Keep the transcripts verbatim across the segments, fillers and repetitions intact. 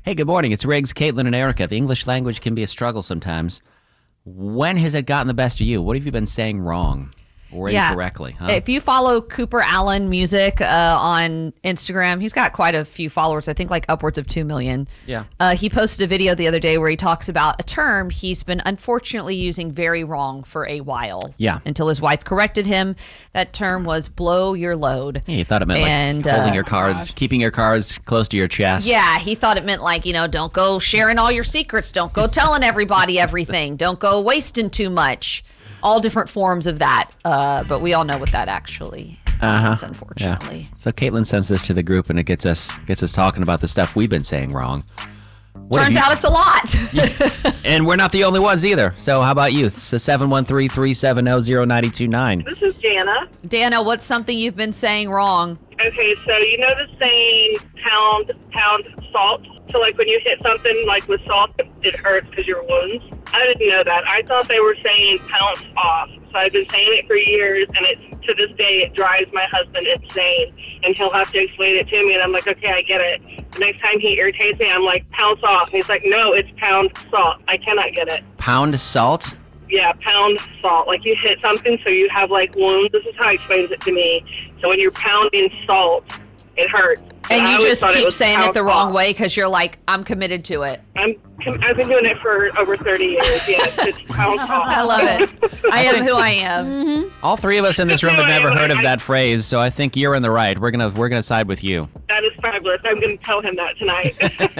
Hey, good morning. It's Riggs, Caitlin, and Erica. The English language can be a struggle sometimes. When has it gotten the best of you? What have you been saying wrong or Yeah. incorrectly? Huh? If you follow Cooper Allen Music uh, on Instagram, he's got quite a few followers, I think like upwards of two million. Yeah. Uh, he posted a video the other day where he talks about a term he's been unfortunately using very wrong for a while. Yeah. Until his wife corrected him. That term was blow your load. Yeah, you thought it meant And, like holding uh, your cards, keeping your cards close to your chest. Yeah, he thought it meant like, you know, don't go sharing all your secrets. Don't go telling everybody everything. Don't go wasting too much. All different forms of that. Uh, but we all know what that actually Uh-huh. means, unfortunately. Yeah. So Caitlin sends this to the group, and it gets us gets us talking about the stuff we've been saying wrong. What Turns have out it's a lot. you- and we're not the only ones either. So how about you? It's seven one three, three seven zero, zero nine two nine. This is Jana. Dana, what's something you've been saying wrong? Okay, so you know the saying pound, pound salt? So like when you hit something like with salt, it hurts because your wounds. I didn't know that. I thought they were saying pounce off. So I've been saying it for years, and it's to this day it drives my husband insane. And he'll have to explain it to me, and I'm like, okay, I get it. The next time he irritates me, I'm like, pounce off. And he's like, no, it's pound salt. I cannot get it. Pound salt? Yeah, pound salt. Like you hit something so you have like wounds. This is how he explains it to me. So when you're pounding salt, it hurts. And I you always just thought keep was saying it pound the wrong salt. way because you're like, I'm committed to it. I'm, I've been doing it for over thirty years. Yes, it's pound salt. I love it. I am who I am. All three of us in this room have No, I- never heard of I- that phrase, so I think you're in the right. We're gonna we're gonna side with you. That is fabulous. I'm going to tell him that tonight.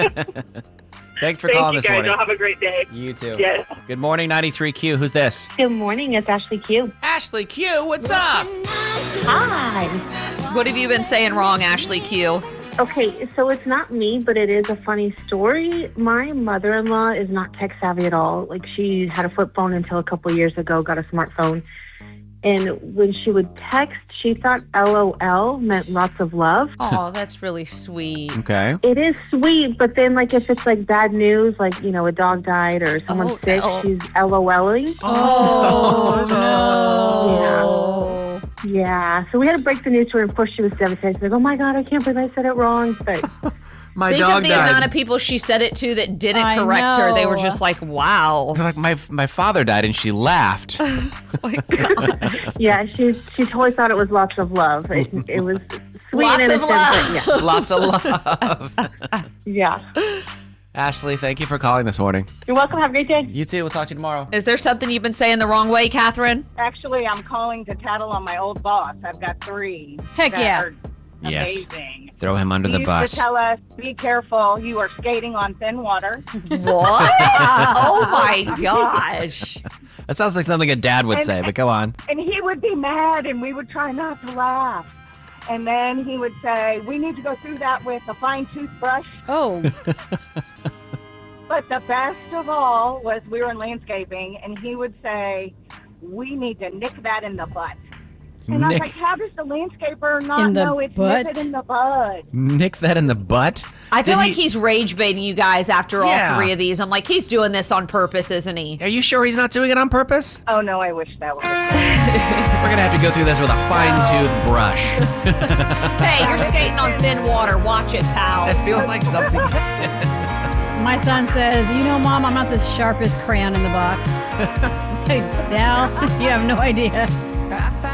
Thanks for Thank calling you this guys. morning. Y'all have a great day. You too. Yes. Good morning, ninety-three Q. Who's this? Good morning, it's Ashley Q. Ashley Q. What's up? Hi. What have you been saying wrong, Ashley Q? Okay, so it's not me, but it is a funny story. My mother-in-law is not tech savvy at all. Like, she had a flip phone until a couple years ago, got a smartphone. And when she would text, she thought L O L meant lots of love. Oh, that's really sweet. Okay. It is sweet, but then, like, if it's, like, bad news, like, you know, a dog died or someone's Oh, sick, no. she's LOLing. Oh, no. Yeah, so we had to break the news to her, and of course she was devastated. She's like, oh my God, I can't believe I said it wrong. But My Think dog of the died. amount of people she said it to that didn't I correct her. They were know. just like, wow. Like my my father died, and she laughed. yeah, she she totally thought it was lots of love. It, it was sweet Lots and of innocent, but Lots of love. yeah. yeah. Ashley, thank you for calling this morning. You're welcome. Have a great day. You too. We'll talk to you tomorrow. Is there something you've been saying the wrong way, Catherine? Actually, I'm calling to tattle on my old boss. I've got three. Heck that yeah. are Yes. amazing. Throw him under He the used bus. to tell us, be careful, you are skating on thin water. What? Oh my gosh. That sounds like something a dad would And- say, but go on. And he would be mad, and we would try not to laugh. And then he would say, we need to go through that with a fine toothbrush. Oh, But the best of all was we were in landscaping, and he would say, we need to nick that in the butt. And I was Nick, like, how does the landscaper not In the know it's butt? nip it in the bud? nick that in the butt? I feel Did like he- he's rage baiting you guys after Yeah. all three of these. I'm like, he's doing this on purpose, isn't he? Are you sure he's not doing it on purpose? Oh, no, I wish that was. We're gonna have to go through this with a fine-tooth brush. Hey, you're skating on thin water. Watch it, pal. That feels like something. my son says, you know, Mom, I'm not the sharpest crayon in the box. Hey, Dal, you have no idea.